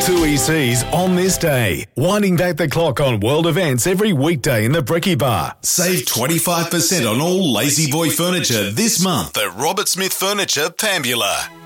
2EC's On This Day, winding back the clock on world events every weekday in the Bricky Bar. Save 25% on all Lazy Boy furniture this month at Robert Smith Furniture, Pambula.